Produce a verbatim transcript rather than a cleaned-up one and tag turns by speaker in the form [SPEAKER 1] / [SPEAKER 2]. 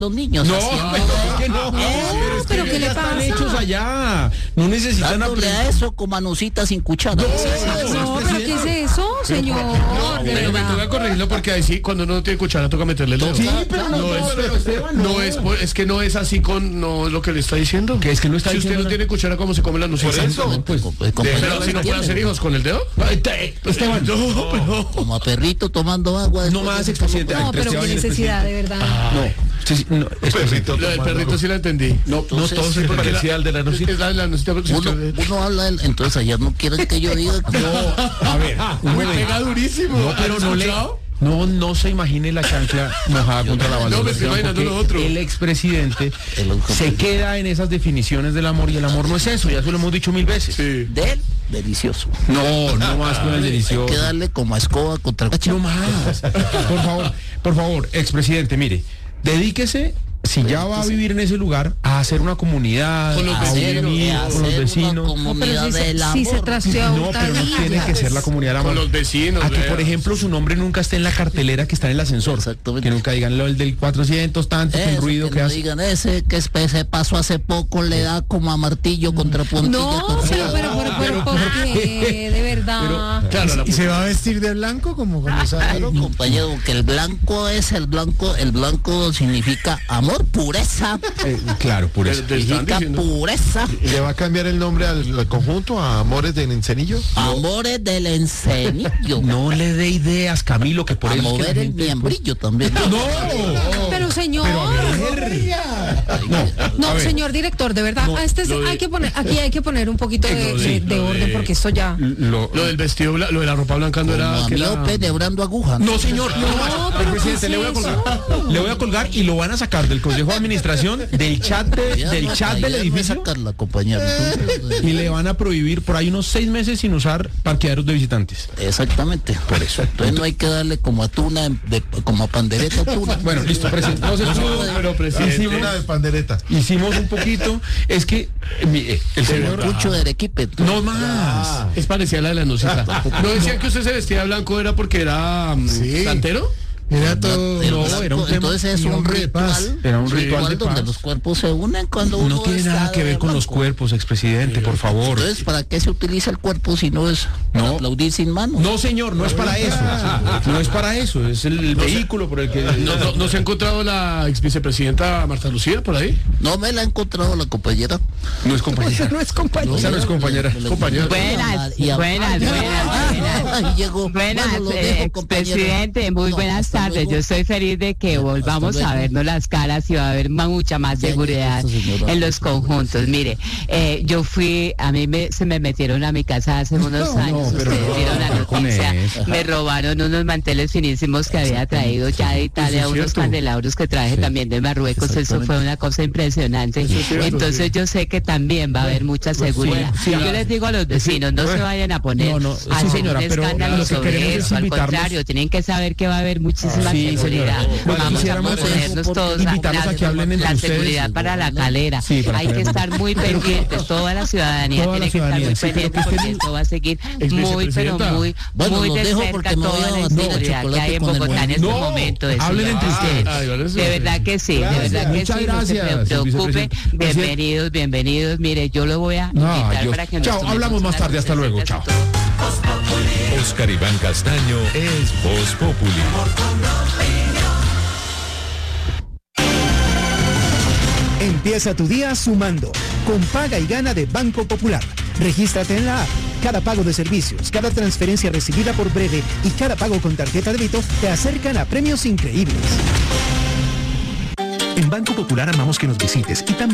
[SPEAKER 1] los niños.
[SPEAKER 2] No,
[SPEAKER 1] haciendo-
[SPEAKER 2] pero es que no.
[SPEAKER 1] Eh,
[SPEAKER 2] es
[SPEAKER 3] pero
[SPEAKER 2] que
[SPEAKER 3] ¿qué le
[SPEAKER 2] ya están
[SPEAKER 3] pasa?
[SPEAKER 2] hechos allá. No necesitan
[SPEAKER 1] Dándole
[SPEAKER 2] aprender.
[SPEAKER 1] a eso con manucita sin cuchara.
[SPEAKER 2] No,
[SPEAKER 1] Sí, sí, sí.
[SPEAKER 3] No, pero ¿qué es eso, señor? De
[SPEAKER 4] Pero me
[SPEAKER 3] verdad.
[SPEAKER 4] toca corregirlo porque ahí sí, cuando uno no tiene cuchara toca meterle el dedo.
[SPEAKER 2] Sí, pero no,
[SPEAKER 4] no, es,
[SPEAKER 2] pero Esteban, no.
[SPEAKER 4] no es, por- es que no es así con no lo que le está diciendo.
[SPEAKER 2] Que es que no está
[SPEAKER 4] si usted
[SPEAKER 2] diciendo
[SPEAKER 4] no
[SPEAKER 2] nada.
[SPEAKER 4] tiene cuchara, ¿cómo se come la nucita?
[SPEAKER 2] Por eso, pues,
[SPEAKER 1] Com- eh, compañero,
[SPEAKER 4] Pero si no puede hacer hijos con el dedo.
[SPEAKER 2] Esteban,
[SPEAKER 4] No, pero
[SPEAKER 1] Como a perrito tomando agua.
[SPEAKER 2] no
[SPEAKER 1] después
[SPEAKER 2] más,
[SPEAKER 1] de-
[SPEAKER 2] expresidente.
[SPEAKER 3] No,
[SPEAKER 2] Ay,
[SPEAKER 3] pero qué
[SPEAKER 2] Esteban, el
[SPEAKER 3] necesidad, de verdad.
[SPEAKER 2] No, sí, sí, no, expresidente.
[SPEAKER 4] lo del perrito sí la entendí.
[SPEAKER 2] No, no
[SPEAKER 1] Entonces,
[SPEAKER 2] todos se
[SPEAKER 4] Porque
[SPEAKER 2] parecía
[SPEAKER 4] la-
[SPEAKER 2] al de la nucita.
[SPEAKER 4] es la de la nucita, porque si
[SPEAKER 1] Uno,
[SPEAKER 4] usted-
[SPEAKER 1] uno habla, del- entonces allá no quieren que yo diga. que-
[SPEAKER 2] A ver, un
[SPEAKER 4] Me
[SPEAKER 2] momento.
[SPEAKER 4] pega durísimo.
[SPEAKER 2] No, pero
[SPEAKER 4] ¿Has
[SPEAKER 2] no le.
[SPEAKER 4] escuchado?
[SPEAKER 2] No, no se imagine la chancla mojada contra la
[SPEAKER 4] No, me estoy
[SPEAKER 2] valoración,
[SPEAKER 4] imaginando
[SPEAKER 2] porque
[SPEAKER 4] lo otro.
[SPEAKER 2] el expresidente
[SPEAKER 1] El-
[SPEAKER 2] se queda en esas definiciones del amor y el amor no es eso, ya se lo hemos dicho mil veces.
[SPEAKER 4] Sí.
[SPEAKER 1] Del delicioso.
[SPEAKER 2] No, no más con el
[SPEAKER 1] Hay
[SPEAKER 2] delicioso.
[SPEAKER 1] que darle como a escoba contra
[SPEAKER 2] No más. Por favor, por favor, expresidente, mire, dedíquese, si ya va a vivir en ese lugar, a hacer una comunidad,
[SPEAKER 4] Con los
[SPEAKER 2] a
[SPEAKER 4] vecinos,
[SPEAKER 2] unir
[SPEAKER 1] a
[SPEAKER 2] con los
[SPEAKER 1] hacer
[SPEAKER 2] vecinos.
[SPEAKER 1] una
[SPEAKER 3] No, pero
[SPEAKER 1] comunidad
[SPEAKER 3] si se,
[SPEAKER 1] del
[SPEAKER 3] si se
[SPEAKER 1] amor.
[SPEAKER 3] trasteó
[SPEAKER 2] No, pero no tiene que ser la comunidad del
[SPEAKER 4] Con
[SPEAKER 2] amor.
[SPEAKER 4] los vecinos.
[SPEAKER 2] A que,
[SPEAKER 4] vea.
[SPEAKER 2] por ejemplo, su nombre nunca esté en la cartelera que está en el ascensor.
[SPEAKER 1] Exactamente.
[SPEAKER 2] Que nunca digan lo del del cuatrocientos, tanto, que el
[SPEAKER 1] Eso,
[SPEAKER 2] ruido
[SPEAKER 1] que
[SPEAKER 2] que
[SPEAKER 1] no
[SPEAKER 2] hace.
[SPEAKER 1] digan ese que espe- se pasó hace poco le da como a martillo contra puntilla
[SPEAKER 3] No,
[SPEAKER 1] torcida.
[SPEAKER 3] pero, pero, pero, ¿por qué? De verdad.
[SPEAKER 4] Claro, la
[SPEAKER 5] ¿Y se va a vestir de blanco como cuando sale?
[SPEAKER 1] Claro, compañero, que el blanco es el blanco, el blanco significa amor, pureza,
[SPEAKER 2] Eh, claro, por eso.
[SPEAKER 4] Pero te están
[SPEAKER 1] significa
[SPEAKER 4] diciendo.
[SPEAKER 1] pureza,
[SPEAKER 5] ¿Y le va a cambiar el nombre al, al conjunto a Amores del Encenillo?
[SPEAKER 1] amores del encenillo,
[SPEAKER 2] No le dé ideas, Camilo, que por
[SPEAKER 1] a
[SPEAKER 2] eso es que la
[SPEAKER 1] mover el
[SPEAKER 2] gente,
[SPEAKER 1] miembrillo también.
[SPEAKER 2] pues, no.
[SPEAKER 3] Pero señor, no,
[SPEAKER 2] a ver.
[SPEAKER 3] señor director, de verdad, a este,
[SPEAKER 4] lo de-
[SPEAKER 3] hay que poner, aquí hay que poner un poquito de,
[SPEAKER 4] Lo de-
[SPEAKER 3] de- de
[SPEAKER 4] lo
[SPEAKER 3] orden
[SPEAKER 4] de-
[SPEAKER 3] porque esto ya.
[SPEAKER 2] Lo-
[SPEAKER 4] Lo del vestido, bla- lo de la ropa blanca no
[SPEAKER 1] Como
[SPEAKER 4] era.
[SPEAKER 1] a
[SPEAKER 4] que era-
[SPEAKER 1] miope debrando aguja.
[SPEAKER 2] No, señor, no,
[SPEAKER 3] No, pero
[SPEAKER 2] presidente,
[SPEAKER 3] ¿qué
[SPEAKER 2] le voy a
[SPEAKER 3] es
[SPEAKER 2] colgar. Le voy a colgar y lo van a sacar del Consejo de Administración, del chat de-
[SPEAKER 1] Ya
[SPEAKER 2] del
[SPEAKER 1] no-
[SPEAKER 2] chat
[SPEAKER 1] ya
[SPEAKER 2] del
[SPEAKER 1] no es
[SPEAKER 2] edificio
[SPEAKER 1] sacarla, compañero. Entonces,
[SPEAKER 2] y le van a prohibir por ahí unos seis meses sin usar parqueaderos de visitantes.
[SPEAKER 1] exactamente. Por eso. Entonces no hay que darle como a tuna, de- como a pandereta a tuna.
[SPEAKER 2] Bueno, listo, presidente. No se
[SPEAKER 4] No, pero presidente.
[SPEAKER 5] Una de pandereta.
[SPEAKER 2] Hicimos un poquito, es que eh, mi- eh, el señor
[SPEAKER 1] Mucho de Arequipe.
[SPEAKER 2] no más.
[SPEAKER 4] Es parecida a la de la nucita. ¿No decían que usted se vestía de blanco era porque era mm,
[SPEAKER 5] Sí.
[SPEAKER 4] santero?
[SPEAKER 5] Era todo.
[SPEAKER 1] El
[SPEAKER 2] No,
[SPEAKER 1] blanco,
[SPEAKER 2] era un tema-
[SPEAKER 1] entonces es
[SPEAKER 5] y
[SPEAKER 1] un
[SPEAKER 5] hombre de paz.
[SPEAKER 1] ritual,
[SPEAKER 2] Era un ritual de
[SPEAKER 1] donde
[SPEAKER 2] paz.
[SPEAKER 1] los cuerpos se unen cuando uno
[SPEAKER 2] No tiene
[SPEAKER 1] está
[SPEAKER 2] nada que ver
[SPEAKER 1] de
[SPEAKER 2] con los
[SPEAKER 1] blanco.
[SPEAKER 2] cuerpos, expresidente, por favor.
[SPEAKER 1] Entonces, ¿para qué se utiliza el cuerpo si no es para
[SPEAKER 2] No.
[SPEAKER 1] aplaudir sin manos?
[SPEAKER 2] No, señor, no es para eso. No es para eso, es el vehículo por el que...
[SPEAKER 4] ¿No, no, ¿no se ha encontrado la ex vicepresidenta Marta Lucía por ahí?
[SPEAKER 1] No me la ha encontrado la compañera.
[SPEAKER 2] No es compañera.
[SPEAKER 3] No es compañero.
[SPEAKER 2] Esa no es compañera.
[SPEAKER 4] Compañera.
[SPEAKER 6] Buenas,
[SPEAKER 1] Y a-
[SPEAKER 6] buenas, buenas, buenas.
[SPEAKER 1] Ahí llegó.
[SPEAKER 6] Buenas,
[SPEAKER 1] Bueno, lo
[SPEAKER 6] eh,
[SPEAKER 1] dejo, compañero.
[SPEAKER 6] expresidente, muy
[SPEAKER 1] No,
[SPEAKER 6] buenas
[SPEAKER 1] hasta
[SPEAKER 6] tardes.
[SPEAKER 1] luego.
[SPEAKER 6] Yo estoy feliz de que volvamos
[SPEAKER 1] luego.
[SPEAKER 6] a vernos las caras y va a haber ma- mucha más
[SPEAKER 1] Ya, ya,
[SPEAKER 6] seguridad
[SPEAKER 1] eso, señora.
[SPEAKER 6] en los conjuntos. Mire, eh, yo fui, a mí me, se me metieron a mi casa hace unos años,
[SPEAKER 2] pero
[SPEAKER 6] ustedes
[SPEAKER 2] no,
[SPEAKER 6] dieron la
[SPEAKER 2] no con
[SPEAKER 6] noticia,
[SPEAKER 2] eso.
[SPEAKER 6] me robaron unos manteles finísimos que había traído ya de Italia,
[SPEAKER 4] Eso es
[SPEAKER 6] unos
[SPEAKER 4] cierto.
[SPEAKER 6] candelabros que traje también de Marruecos, eso fue una cosa impresionante. Entonces yo sé que también va a haber mucha seguridad.
[SPEAKER 2] sí,
[SPEAKER 6] Yo
[SPEAKER 2] claro.
[SPEAKER 6] les digo a los vecinos, no se vayan a poner
[SPEAKER 2] No, no,
[SPEAKER 6] a
[SPEAKER 2] sí,
[SPEAKER 6] hacer
[SPEAKER 2] señora,
[SPEAKER 6] un
[SPEAKER 2] pero
[SPEAKER 6] escándalo
[SPEAKER 2] lo que
[SPEAKER 6] sobre
[SPEAKER 2] queremos es
[SPEAKER 6] eso, al
[SPEAKER 2] invitarlos-
[SPEAKER 6] contrario, tienen que saber que va a haber muchísima
[SPEAKER 2] Sí,
[SPEAKER 6] seguridad.
[SPEAKER 2] señora. Lo que
[SPEAKER 6] Vamos a
[SPEAKER 2] quisiéramos es
[SPEAKER 6] ponernos todos
[SPEAKER 2] invitarlos a que hablen entre
[SPEAKER 6] la
[SPEAKER 2] ustedes.
[SPEAKER 6] seguridad para la calera.
[SPEAKER 2] Sí, para
[SPEAKER 6] Hay
[SPEAKER 2] que
[SPEAKER 6] que
[SPEAKER 2] vean.
[SPEAKER 6] estar muy pendientes, toda la ciudadanía
[SPEAKER 2] Toda la
[SPEAKER 6] tiene que estar
[SPEAKER 2] ciudadanía,
[SPEAKER 6] muy
[SPEAKER 2] sí, pero
[SPEAKER 6] pendiente
[SPEAKER 2] que
[SPEAKER 6] porque
[SPEAKER 2] estén-
[SPEAKER 6] esto va a seguir
[SPEAKER 4] Ex
[SPEAKER 6] muy, pero
[SPEAKER 4] vicepresidenta.
[SPEAKER 6] muy,
[SPEAKER 1] Bueno,
[SPEAKER 6] muy
[SPEAKER 1] los
[SPEAKER 6] de
[SPEAKER 1] dejo
[SPEAKER 6] cerca
[SPEAKER 1] porque me voy
[SPEAKER 6] toda
[SPEAKER 1] a
[SPEAKER 6] la
[SPEAKER 1] batir el
[SPEAKER 6] inseguridad que
[SPEAKER 1] chocolate
[SPEAKER 6] hay en
[SPEAKER 1] con el
[SPEAKER 6] Bogotá en
[SPEAKER 1] buen-
[SPEAKER 6] este
[SPEAKER 2] No,
[SPEAKER 6] momento. eso
[SPEAKER 2] hablen
[SPEAKER 6] ya.
[SPEAKER 2] entre ustedes.
[SPEAKER 4] Ay, vale, eso
[SPEAKER 6] De
[SPEAKER 4] sí.
[SPEAKER 6] verdad que sí, de verdad que
[SPEAKER 2] Muchas
[SPEAKER 6] sí, no se
[SPEAKER 2] gracias,
[SPEAKER 6] preocupe.
[SPEAKER 2] vicepresidente.
[SPEAKER 6] Bienvenidos, bienvenidos. Mire, yo lo voy a
[SPEAKER 2] No,
[SPEAKER 6] invitar
[SPEAKER 2] Dios.
[SPEAKER 6] para que nos
[SPEAKER 2] Chao,
[SPEAKER 6] tomemos
[SPEAKER 2] hablamos más
[SPEAKER 6] unas
[SPEAKER 2] tarde, hasta luego,
[SPEAKER 6] cervezas y
[SPEAKER 2] chao.
[SPEAKER 6] todo.
[SPEAKER 7] Oscar Iván Castaño es Voz Populi.
[SPEAKER 8] Empieza tu día sumando con Paga y Gana de Banco Popular. Regístrate en la app. Cada pago de servicios, cada transferencia recibida por Breve y cada pago con tarjeta de débito te acercan a premios increíbles.
[SPEAKER 9] En Banco Popular amamos que nos visites y también